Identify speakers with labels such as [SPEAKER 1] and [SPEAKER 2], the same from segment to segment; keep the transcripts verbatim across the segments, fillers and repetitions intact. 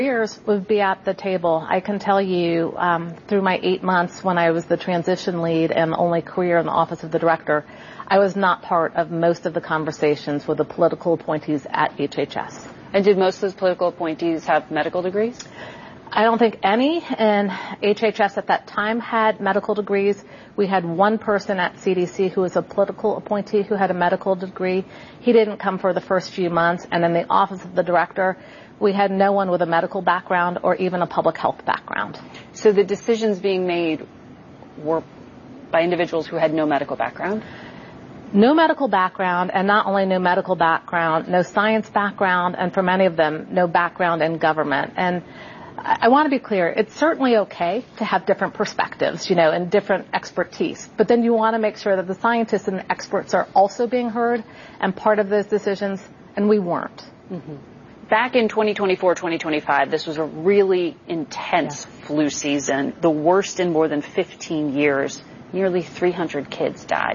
[SPEAKER 1] Years would be at the table. I can tell you um, through my eight months when I was the transition lead and only career in the office of the director, I was not part of most of the conversations with the political appointees at H H S.
[SPEAKER 2] And did most of those political appointees have medical degrees?
[SPEAKER 1] I don't think any in H H S at that time had medical degrees. We had one person at C D C who was a political appointee who had a medical degree. He didn't come for the first few months. And in the office of the director, we had no one with a medical background or even a public health background.
[SPEAKER 2] So the decisions being made were by individuals who had no medical background?
[SPEAKER 1] No medical background, and not only no medical background, no science background, and for many of them, no background in government. And I want to be clear, it's certainly okay to have different perspectives, you know, and different expertise. But then you want to make sure that the scientists and the experts are also being heard and part of those decisions, and we weren't.
[SPEAKER 2] Mm-hmm. Back in twenty twenty-four, twenty twenty-five, this was a really intense yeah. flu season, the worst in more than fifteen years. Nearly three hundred kids died.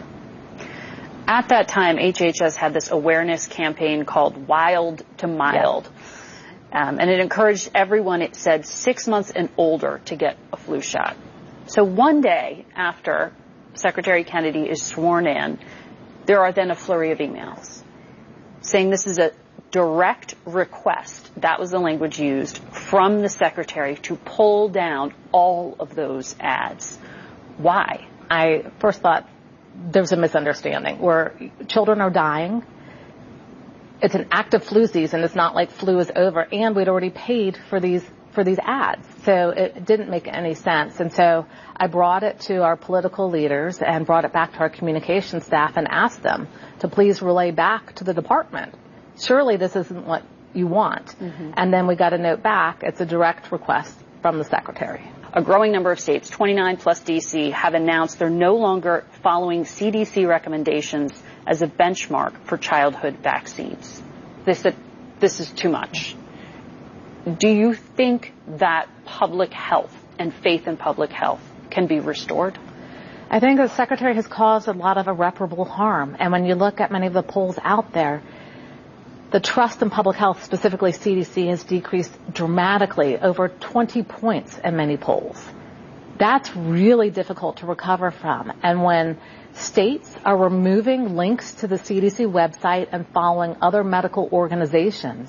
[SPEAKER 2] At that time, H H S had this awareness campaign called Wild to Mild. Yeah. Um, and it encouraged everyone, it said, six months and older to get a flu shot. So one day after Secretary Kennedy is sworn in, there are then a flurry of emails saying this is a direct request, that was the language used, from the secretary to pull down all of those ads. Why?
[SPEAKER 1] I first thought there's a misunderstanding where children are dying. It's an active flu season. It's not like flu is over, and we'd already paid for these for these ads. So it didn't make any sense. And so I brought it to our political leaders and brought it back to our communication staff and asked them to please relay back to the department. Surely this isn't what you want. Mm-hmm. And then we got a note back. It's a direct request from the secretary.
[SPEAKER 2] A growing number of states, twenty-nine plus D C, have announced they're no longer following C D C recommendations as a benchmark for childhood vaccines. They said this is too much. Do you think that public health and faith in public health can be restored?
[SPEAKER 1] I think the secretary has caused a lot of irreparable harm. And when you look at many of the polls out there, the trust in public health, specifically C D C, has decreased dramatically, over twenty points in many polls. That's really difficult to recover from. And when states are removing links to the C D C website and following other medical organizations,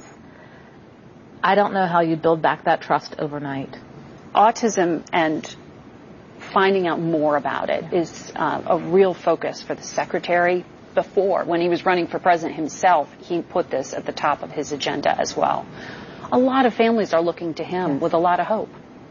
[SPEAKER 1] I don't know how you build back that trust overnight.
[SPEAKER 2] Autism and finding out more about it is uh, a real focus for the secretary. Before, when he was running for president himself, he put this at the top of his agenda as well. A lot of families are looking to him yes. with a lot of hope.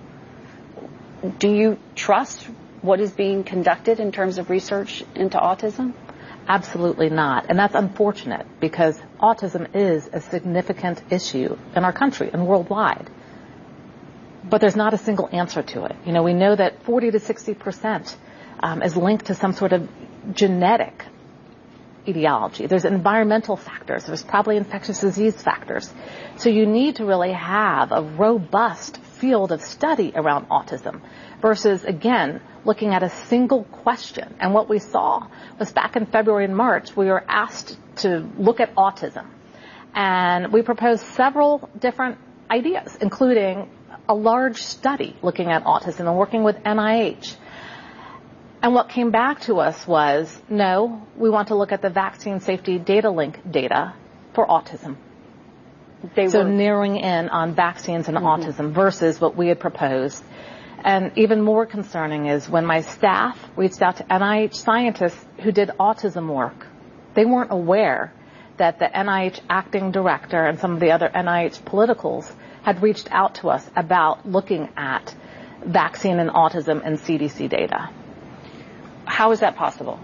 [SPEAKER 2] Do you trust what is being conducted in terms of research into autism?
[SPEAKER 1] Absolutely not. And that's unfortunate because autism is a significant issue in our country and worldwide. But there's not a single answer to it. You know, we know that forty to sixty percent um, is linked to some sort of genetic etiology. There's environmental factors. There's probably infectious disease factors. So you need to really have a robust field of study around autism versus, again, looking at a single question. And what we saw was back in February and March, we were asked to look at autism. And we proposed several different ideas, including a large study looking at autism and working with N I H. And what came back to us was, no, we want to look at the vaccine safety data link data for autism. They so were narrowing in on vaccines and mm-hmm. autism versus what we had proposed. And even more concerning is when my staff reached out to N I H scientists who did autism work, they weren't aware that the N I H acting director and some of the other N I H politicals had reached out to us about looking at vaccine and autism and C D C data.
[SPEAKER 2] How is that possible?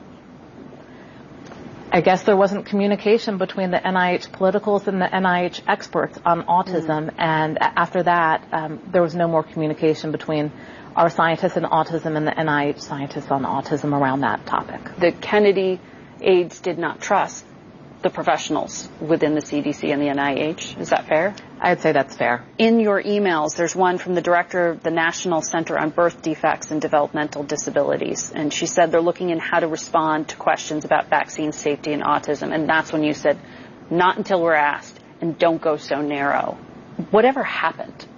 [SPEAKER 1] I guess there wasn't communication between the N I H politicals and the N I H experts on autism, mm. and after that, um, there was no more communication between our scientists in autism and the N I H scientists on autism around that topic.
[SPEAKER 2] The Kennedy aides did not trust the professionals within the C D C and the N I H. Is that fair?
[SPEAKER 1] I'd say that's fair.
[SPEAKER 2] In your emails, there's one from the director of the National Center on Birth Defects and Developmental Disabilities, and she said they're looking in how to respond to questions about vaccine safety and autism, and that's when you said, not until we're asked, and don't go so narrow. Whatever happened?